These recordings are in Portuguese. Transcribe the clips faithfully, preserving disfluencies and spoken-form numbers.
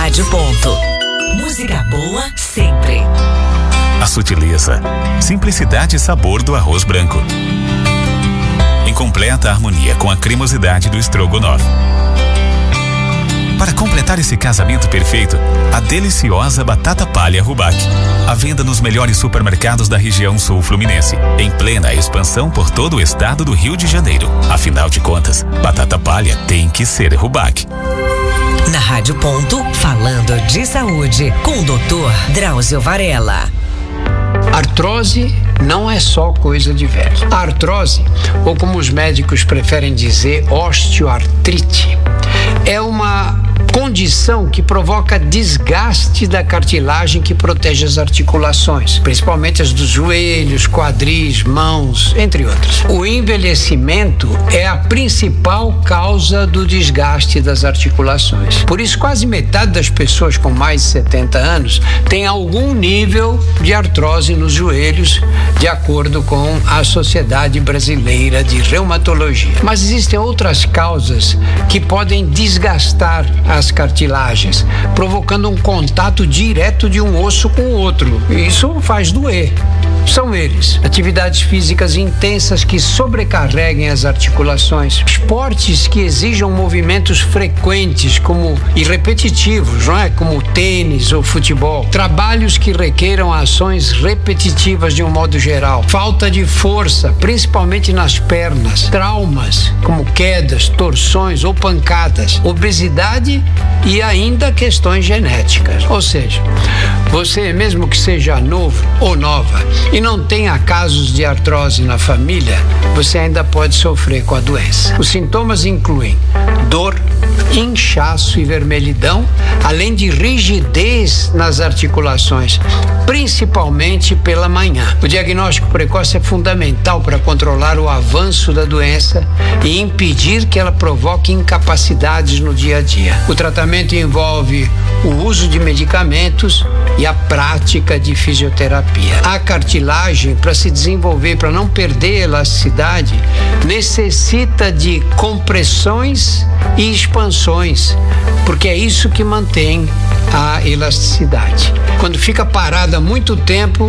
Rádio Ponto. Música boa sempre. A sutileza, simplicidade e sabor do arroz branco, em completa harmonia com a cremosidade do estrogonofe. Para completar esse casamento perfeito, a deliciosa batata palha Rubac. À venda nos melhores supermercados da região sul fluminense, em plena expansão por todo o estado do Rio de Janeiro. Afinal de contas, batata palha tem que ser Rubac. Na Rádio Ponto, falando de saúde, com o doutor Drauzio Varela. Artrose não é só coisa de velho. A artrose, ou como os médicos preferem dizer, osteoartrite, é uma condição que provoca desgaste da cartilagem que protege as articulações, principalmente as dos joelhos, quadris, mãos, entre outras. O envelhecimento é a principal causa do desgaste das articulações. Por isso, quase metade das pessoas com mais de setenta anos tem algum nível de artrose nos joelhos, de acordo com a Sociedade Brasileira de Reumatologia. Mas existem outras causas que podem desgastar as cartilagens, provocando um contato direto de um osso com o outro. E isso faz doer. São eles: atividades físicas intensas que sobrecarreguem as articulações, esportes que exijam movimentos frequentes como e repetitivos, não é? Como tênis ou futebol, trabalhos que requeram ações repetitivas de um modo geral, falta de força, principalmente nas pernas, traumas como quedas, torções ou pancadas, obesidade e ainda questões genéticas. Ou seja, você, mesmo que seja novo ou nova e não tenha casos de artrose na família, você ainda pode sofrer com a doença. Os sintomas incluem dor, inchaço e vermelhidão, além de rigidez nas articulações, principalmente pela manhã. O diagnóstico precoce é fundamental para controlar o avanço da doença e impedir que ela provoque incapacidades no dia a dia. O tratamento envolve o uso de medicamentos e a prática de fisioterapia. A cartilagem, para se desenvolver, para não perder elasticidade, necessita de compressões e expansões, porque é isso que mantém a elasticidade. Quando fica parada muito tempo,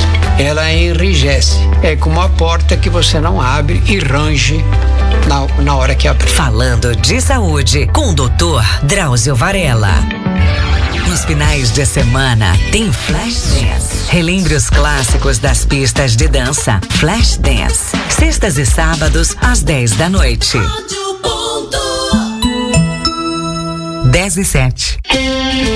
ela enrijece. É como a porta que você não abre e range na, na hora que abre. Falando de saúde, com o doutor Drauzio Varela. Nos finais de semana tem Flash Dance. Relembre os clássicos das pistas de dança. Flash Dance. Sextas e sábados, às dez da noite. dez e sete.